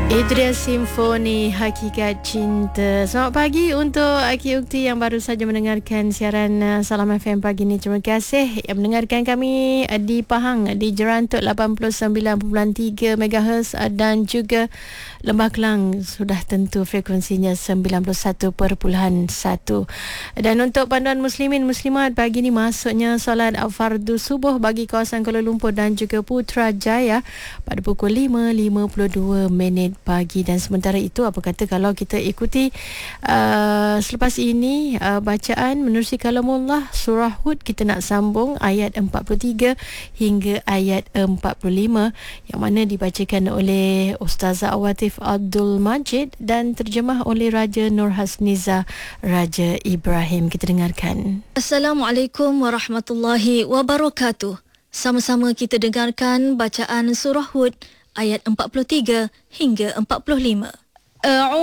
Itu dia Simfoni Hakikat Cinta. Selamat pagi untuk Aki Ukti yang baru saja mendengarkan siaran Salam FM pagi ini. Terima kasih yang mendengarkan kami di Pahang di Jerantuk 89.3 MHz dan juga Lembah Kelang sudah tentu frekuensinya 91.1. Dan untuk panduan muslimin muslimat pagi ini masuknya solat fardu subuh bagi kawasan Kuala Lumpur dan juga Putrajaya pada pukul 5.52 pagi. Dan sementara itu, apa kata kalau kita ikuti selepas ini bacaan menerusi kalamullah surah Hud. Kita nak sambung ayat 43 hingga ayat 45 yang mana dibacakan oleh Ustazah Awatif Abdul Majid dan terjemah oleh Raja Nur Hasniza Raja Ibrahim. Kita dengarkan. Assalamualaikum warahmatullahi wabarakatuh. Sama-sama kita dengarkan bacaan surah Hud ayat 43 hingga 45.